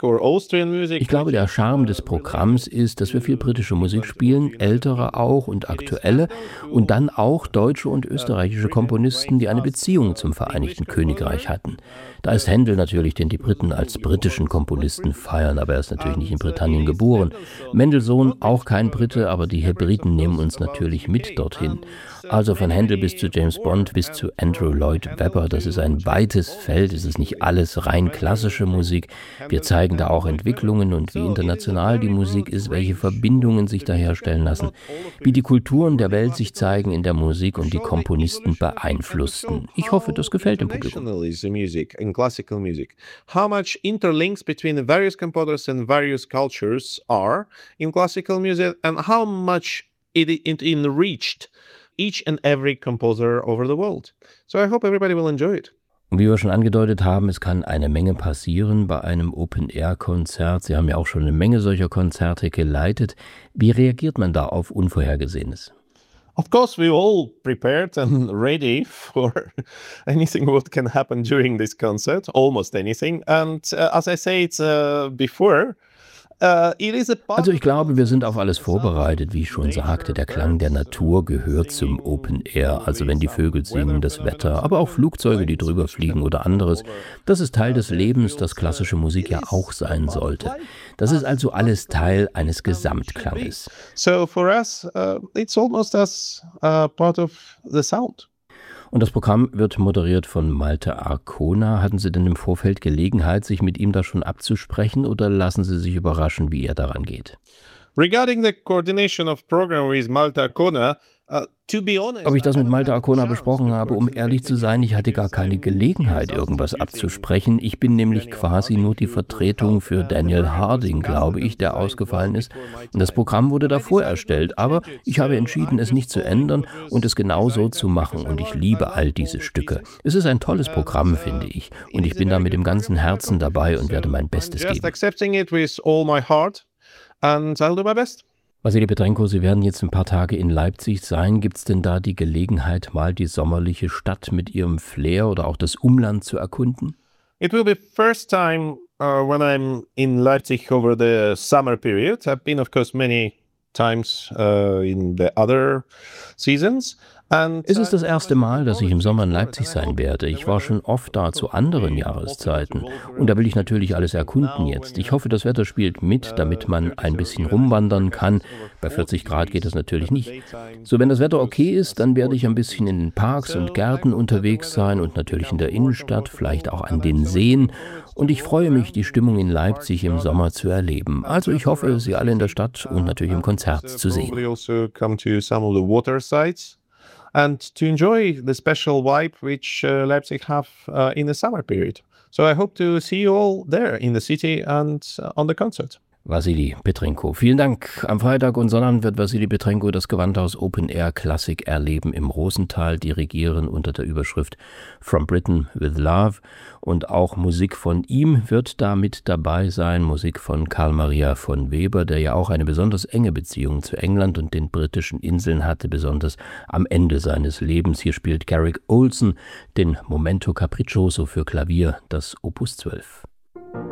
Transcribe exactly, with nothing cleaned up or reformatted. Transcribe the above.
music or Austrian music. Ich glaube, der Charme des Programms ist, dass wir viel britische Musik spielen, ältere auch und aktuelle, und dann auch deutsche und österreichische Komponisten, die eine Beziehung zum Vereinigten Königreich hatten. Da ist Händel natürlich, den die Briten als britischen Komponisten feiern, aber er ist natürlich nicht in Britannien geboren. Mendelssohn, auch kein Brite, aber die Hebriden nehmen uns natürlich mit dorthin. Also von Händel bis zu James Bond bis zu Andrew Lloyd Webber, das ist ein weites Feld, es ist nicht alles rein klassische Musik. Wir zeigen da auch Entwicklungen und wie international die Musik ist, welche Verbindungen sich da herstellen lassen, wie die Kulturen der Welt sich zeigen in der Musik und die Komponisten beeinflussten. Ich hoffe, das gefällt dem Publikum. Classical music, how much interlinks between the various composers and various cultures are in classical music, and how much it, it enriched each and every composer over the world. So I hope everybody will enjoy it. Und wie wir schon angedeutet haben, es kann eine Menge passieren bei einem Open-Air-Konzert. Sie haben ja auch schon eine Menge solcher Konzerte geleitet. Wie reagiert man da auf Unvorhergesehenes? Of course, we're all prepared and ready for anything what can happen during this concert, almost anything. And uh, as I said uh, before, uh, it is a part. Also ich glaube, wir sind auf alles vorbereitet, wie ich schon sagte. Der Klang der Natur gehört zum Open Air, also wenn die Vögel singen, das Wetter, aber auch Flugzeuge, die drüber fliegen oder anderes. Das ist Teil des Lebens, das klassische Musik ja auch sein sollte. Das ist also alles Teil eines Gesamtklanges. So for us, uh, it's almost as uh, part of the sound. Und das Programm wird moderiert von Malte Arkona. Hatten Sie denn im Vorfeld Gelegenheit, sich mit ihm da schon abzusprechen, oder lassen Sie sich überraschen, wie er daran geht? Regarding the coordination of program with Malte Arkona, uh, to be honest, ob ich das mit Malte Arkona besprochen habe, um ehrlich zu sein, ich hatte gar keine Gelegenheit, irgendwas abzusprechen. Ich bin nämlich quasi nur die Vertretung für Daniel Harding, glaube ich, der ausgefallen ist. Und das Programm wurde davor erstellt, aber ich habe entschieden, es nicht zu ändern und es genau so zu machen. Und ich liebe all diese Stücke. Es ist ein tolles Programm, finde ich. Und ich bin da mit dem ganzen Herzen dabei und werde mein Bestes geben. And I'll do my best. Wassily Petrenko, Sie werden jetzt ein paar Tage in Leipzig sein. Gibt es denn da die Gelegenheit, mal die sommerliche Stadt mit ihrem Flair oder auch das Umland zu erkunden? It will be first time uh, when I'm in Leipzig over the summer period. I've been, of course, many times uh, in the other seasons. Es ist das erste Mal, dass ich im Sommer in Leipzig sein werde. Ich war schon oft da zu anderen Jahreszeiten. Und da will ich natürlich alles erkunden jetzt. Ich hoffe, das Wetter spielt mit, damit man ein bisschen rumwandern kann. Bei vierzig Grad geht das natürlich nicht. So, wenn das Wetter okay ist, dann werde ich ein bisschen in den Parks und Gärten unterwegs sein und natürlich in der Innenstadt, vielleicht auch an den Seen. Und ich freue mich, die Stimmung in Leipzig im Sommer zu erleben. Also ich hoffe, Sie alle in der Stadt und natürlich im Konzert zu sehen. And to enjoy the special vibe which uh, Leipzig have uh, in the summer period. So I hope to see you all there in the city and uh, on the concert. Wassily Petrenko, vielen Dank. Am Freitag und Sonnabend wird Wassily Petrenko das Gewandhaus Open Air Klassik erleben im Rosental, dirigieren unter der Überschrift From Britain with Love. Und auch Musik von ihm wird da mit dabei sein, Musik von Carl Maria von Weber, der ja auch eine besonders enge Beziehung zu England und den britischen Inseln hatte, besonders am Ende seines Lebens. Hier spielt Garrick Ohlson den Momento Capriccioso für Klavier, das Opus zwölf.